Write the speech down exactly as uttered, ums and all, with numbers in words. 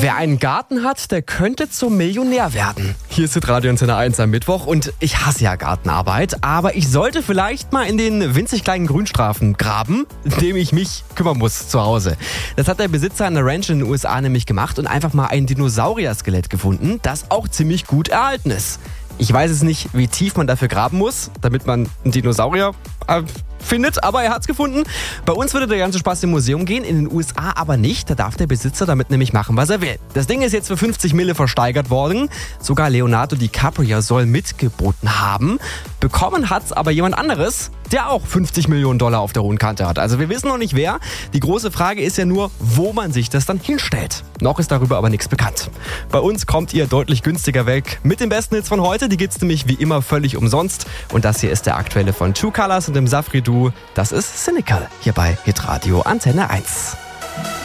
Wer einen Garten hat, der könnte zum Millionär werden. Hier ist Radio Antenne eins am Mittwoch und ich hasse ja Gartenarbeit, aber ich sollte vielleicht mal in den winzig kleinen Grünstreifen graben, in dem ich mich kümmern muss zu Hause. Das hat der Besitzer einer Ranch in den U S A nämlich gemacht und einfach mal ein Dinosaurier-Skelett gefunden, das auch ziemlich gut erhalten ist. Ich weiß es nicht, wie tief man dafür graben muss, damit man einen Dinosaurier äh, findet, aber er hat es gefunden. Bei uns würde der ganze Spaß im Museum gehen, in den U S A aber nicht. Da darf der Besitzer damit nämlich machen, was er will. Das Ding ist jetzt für fünfzig Mille versteigert worden. Sogar Leonardo DiCaprio soll mitgeboten haben. Bekommen hat es aber jemand anderes, der auch fünfzig Millionen Dollar auf der hohen Kante hat. Also wir wissen noch nicht wer. Die große Frage ist ja nur, wo man sich das dann hinstellt. Noch ist darüber aber nichts bekannt. Bei uns kommt ihr deutlich günstiger weg mit den besten Hits von heute. Die gibt's nämlich wie immer völlig umsonst. Und das hier ist der aktuelle von True Colors und dem Safri Duo. Das ist Cynical hier bei Hitradio Antenne eins.